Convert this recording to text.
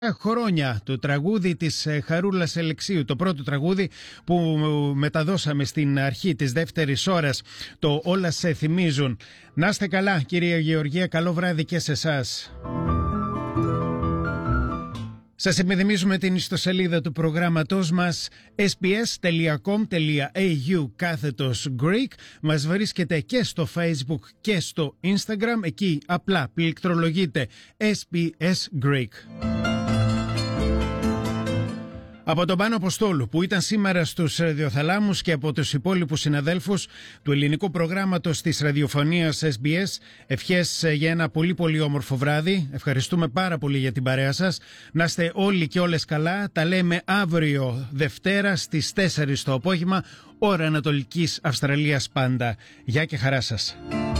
χρόνια, το τραγούδι της Χαρούλας Ελεξίου, το πρώτο τραγούδι που μεταδώσαμε στην αρχή της δεύτερης ώρας, το «Όλα σε θυμίζουν». Να είστε καλά, κυρία Γεωργία, καλό βράδυ και σε εσάς. Σας υπενθυμίζουμε την ιστοσελίδα του προγράμματός μας sbs.com.au/Greek. Μας βρίσκεται και στο Facebook και στο Instagram. Εκεί απλά πληκτρολογείτε SBS Greek. Από τον Πάνο Αποστόλου που ήταν σήμερα στους ραδιοθαλάμους και από τους υπόλοιπους συναδέλφους του ελληνικού προγράμματος της ραδιοφωνίας SBS, ευχές για ένα πολύ πολύ όμορφο βράδυ. Ευχαριστούμε πάρα πολύ για την παρέα σας. Να είστε όλοι και όλες καλά. Τα λέμε αύριο Δευτέρα στις 4 το απόγευμα, ώρα Ανατολικής Αυστραλίας πάντα. Γεια και χαρά σας.